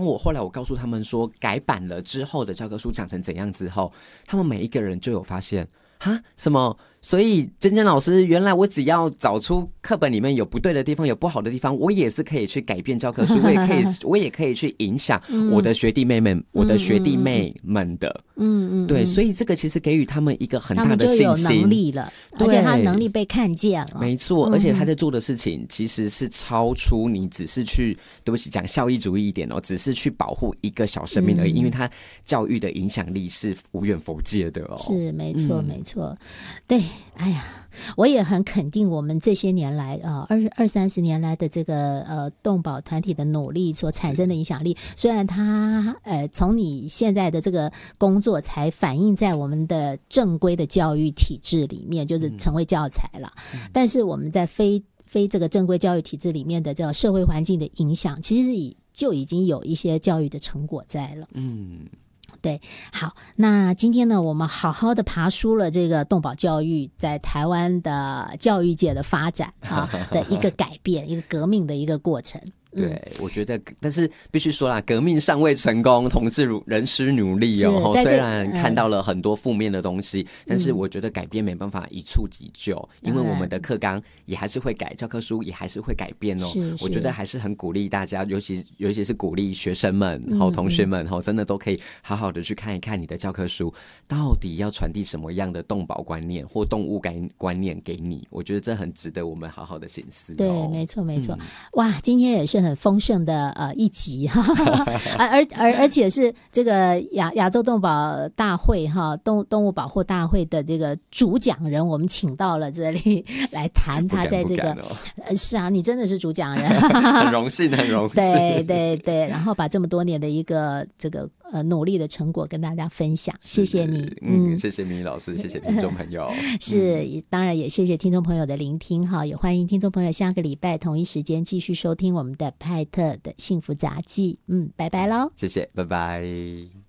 后来我告诉他们说改版了之后的教科书长成怎样之后，他们每一个人就有发现哈什么，所以珍珍老师，原来我只要找出课本里面有不对的地方，有不好的地方，我也是可以去改变教科书，我也可以去影响我的学弟妹们，我的学弟妹们的，对，所以这个其实给予他们一个很大的信心， 他们就有能力了，而且他能力被看见了， 没错，而且他在做的事情其实是超出你只是去，对不起，讲效益主义一点哦，只是去保护一个小生命而已，因为他教育的影响力是无远弗届的哦， 是没错没错，对，哎呀。我也很肯定我们这些年来20-30年来的这个动保团体的努力所产生的影响力，虽然它从你现在的这个工作才反映在我们的正规的教育体制里面，就是成为教材了，但是我们在非这个正规教育体制里面的这个社会环境的影响，其实就已经有一些教育的成果在了。对，好，那今天呢，我们好好的爬梳了这个动保教育在台湾的教育界的发展的一个改变，一个革命的一个过程。 对，我觉得，但是必须说啦，革命尚未成功，同志仍需努力哦。虽然看到了很多负面的东西，但是我觉得改变没办法一触即就，因为我们的课纲也还是会改，教科书也还是会改变哦。我觉得还是很鼓励大家，尤其是鼓励学生们、同学们，真的都可以好好的去看一看你的教科书到底要传递什么样的动保观念或动物观念给你。我觉得这很值得我们好好的省思。 对，没错没错。哇，今天也是很丰盛的一集而且是这个亚洲动保大会动物保护大会的这个主讲人，我们请到了这里来谈他在这个是啊，你真的是主讲人很荣幸很荣幸， 对对对，然后把这么多年的一个这个努力的成果跟大家分享，谢谢你。 谢谢明老师，谢谢听众朋友是当然也谢谢听众朋友的聆听也欢迎听众朋友下个礼拜同一时间继续收听我们的派特的幸福杂技。拜拜咯， 谢谢，拜拜。